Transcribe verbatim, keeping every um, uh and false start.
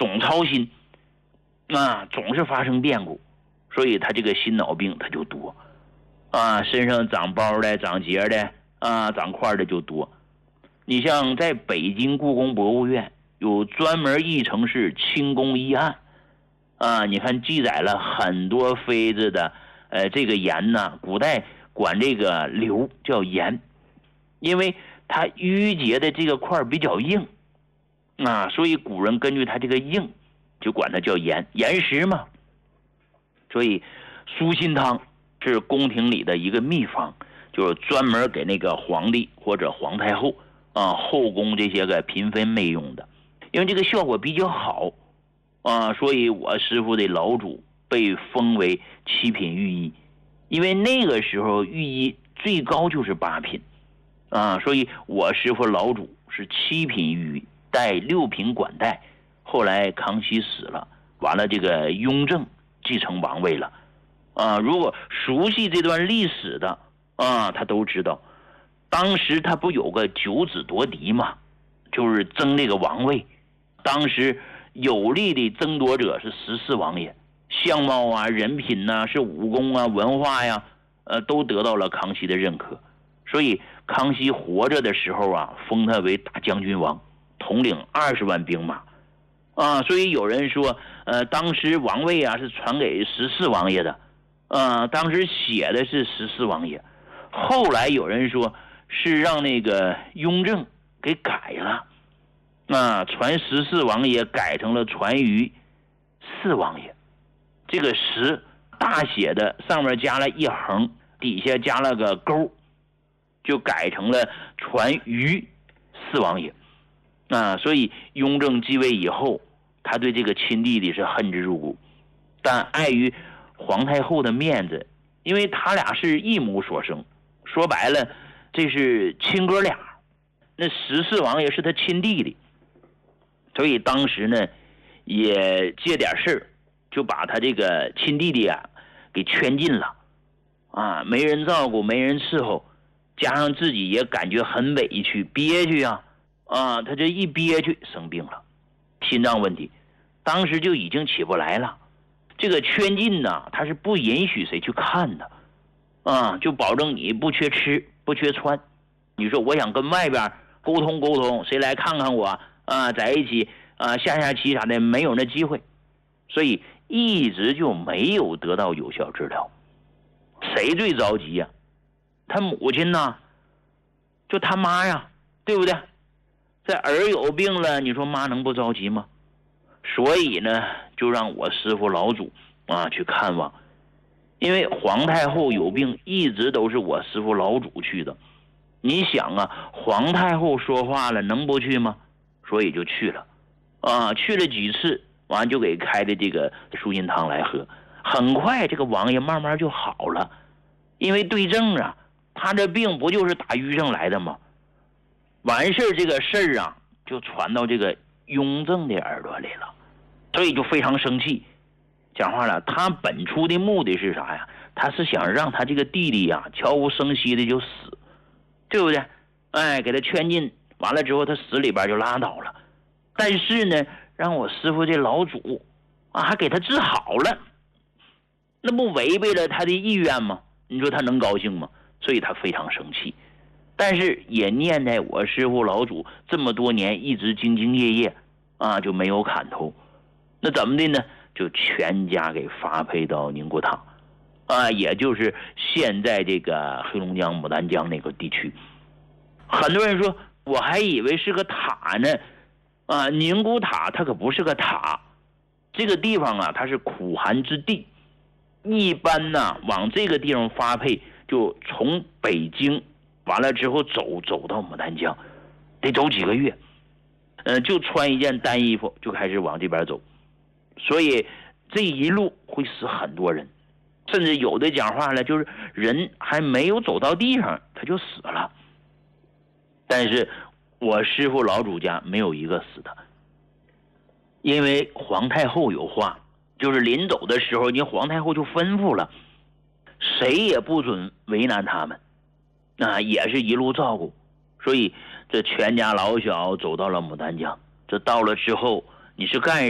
总操心，啊，总是发生变故，所以他这个心脑病他就多，啊，身上长包的、长结的，啊，长块的就多。你像在北京故宫博物院有专门议程式清宫医案，啊，你看记载了很多妃子的，呃，这个盐呢，古代管这个硫叫盐，因为它淤结的这个块比较硬，啊，所以古人根据它这个硬，就管它叫盐，盐石嘛。所以舒心汤是宫廷里的一个秘方，就是专门给那个皇帝或者皇太后啊、后宫这些个嫔妃妹用的，因为这个效果比较好啊，所以我师傅的老祖被封为七品御医，因为那个时候御医最高就是八品啊，所以我师傅老祖是七品御医，带六品管带。后来康熙死了，完了这个雍正继承王位了啊。如果熟悉这段历史的啊，他都知道，当时他不有个九子夺嫡嘛，就是争这个王位。当时有力的争夺者是十四王爷，相貌啊、人品呐、啊、是武功啊、文化呀，呃，都得到了康熙的认可。所以康熙活着的时候啊，封他为大将军王，统领二十万兵马啊。所以有人说，呃，当时王位啊是传给十四王爷的，啊，当时写的是十四王爷，后来有人说是让那个雍正给改了，啊，传十四王爷改成了传于四王爷，这个十大写的上面加了一横，底下加了个勾，就改成了传于四王爷啊。所以雍正继位以后，他对这个亲弟弟是恨之入骨，但碍于皇太后的面子，因为他俩是一母所生，说白了这是亲哥俩，那十四王爷是他亲弟弟，所以当时呢也借点事儿，就把他这个亲弟弟啊给圈禁了啊，没人照顾，没人伺候，加上自己也感觉很委屈憋屈啊啊，他这一憋屈生病了，心脏问题，当时就已经起不来了。这个圈禁呢，他是不允许谁去看的啊，就保证你不缺吃不缺穿。你说我想跟外边沟通沟通，谁来看看我啊，在一起啊下下棋啥的，没有那机会，所以一直就没有得到有效治疗。谁最着急呀、啊？他母亲呢？就他妈呀，对不对？这儿有病了，你说妈能不着急吗？所以呢，就让我师傅老祖啊去看望，因为皇太后有病，一直都是我师傅老祖去的。你想啊，皇太后说话了，能不去吗？所以就去了，啊，去了几次，完就给开的这个舒心汤来喝。很快，这个王爷慢慢就好了，因为对症啊，他这病不就是打淤上来的吗？完事这个事儿啊，就传到这个雍正的耳朵里了，所以就非常生气。讲话了，他本初的目的是啥呀？他是想让他这个弟弟呀、啊，悄无声息的就死，对不对？哎，给他圈禁，完了之后他死里边就拉倒了。但是呢，让我师傅这老祖啊，还给他治好了，那不违背了他的意愿吗？你说他能高兴吗？所以他非常生气。但是也念在我师傅老祖这么多年一直兢兢业业啊，就没有砍头。那怎么的呢？就全家给发配到宁国塔啊，也就是现在这个黑龙江牡丹江那个地区。很多人说我还以为是个塔呢啊，宁古塔它可不是个塔，这个地方啊它是苦寒之地，一般呢往这个地方发配就从北京完了之后走走到牡丹江，得走几个月，呃，就穿一件单衣服就开始往这边走，所以这一路会死很多人，甚至有的讲话了，就是人还没有走到地上他就死了。但是我师父老祖家没有一个死的，因为皇太后有话，就是临走的时候，你皇太后就吩咐了，谁也不准为难他们。那也是一路照顾，所以这全家老小走到了牡丹江。这到了之后，你是干